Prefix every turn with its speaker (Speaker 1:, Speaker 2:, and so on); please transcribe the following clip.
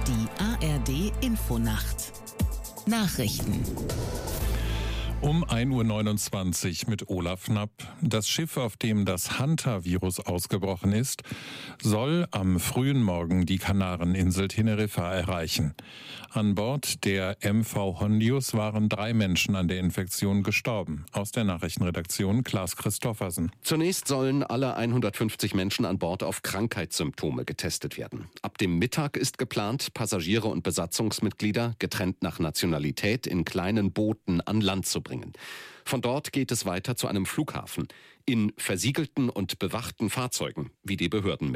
Speaker 1: Die ARD Infonacht. Nachrichten.
Speaker 2: Um 1:29 Uhr mit Olaf Knapp. Das Schiff, auf dem das Hanta-Virus ausgebrochen ist, soll am frühen Morgen die Kanareninsel Teneriffa erreichen. An Bord der MV Hondius waren 3 Menschen an der Infektion gestorben. Aus der Nachrichtenredaktion Klaas Christoffersen.
Speaker 3: Zunächst sollen alle 150 Menschen an Bord auf Krankheitssymptome getestet werden. Ab dem Mittag ist geplant, Passagiere und Besatzungsmitglieder getrennt nach Nationalität in kleinen Booten an Land zu bringen. Von dort geht es weiter zu einem Flughafen in versiegelten und bewachten Fahrzeugen, wie die Behörden